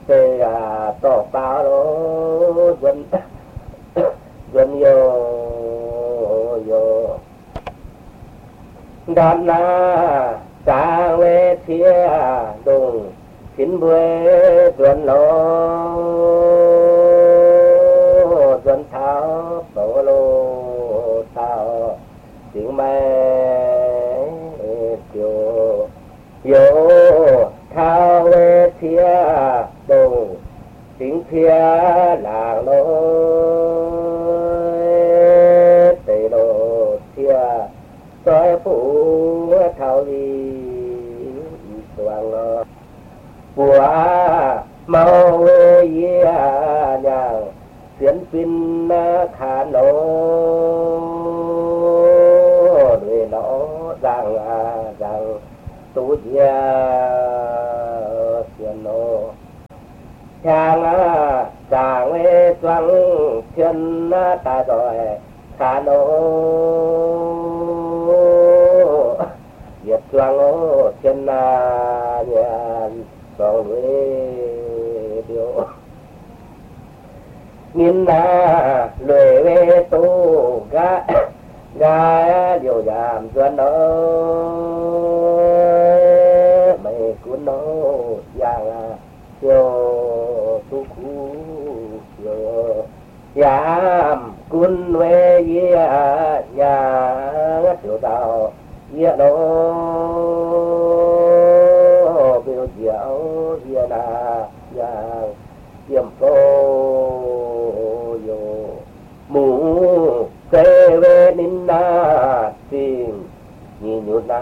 tê tổ bao lô dân dân yo đàn na sang về thia đồng xin bơi tuần lô dân tháo tổ lô tháo tiếng mẹ chiều yo tháo về thia đồng tiếng thia làng lô tây lô thia soi phủ thao đi toàn lo bùa mau về nhà xuyên pin khả nô để nó rằng tu gia xuyên nô chàng chàng về toàn thiên ta rồi khả nô Việt Lang ô thiên nhà song về điều nghìn lười về tu ga điều giảm duyên đó mày cuốn nó giang chiều tu cú chiều giảm cuốn về nhà tiểu đạo nghĩa đó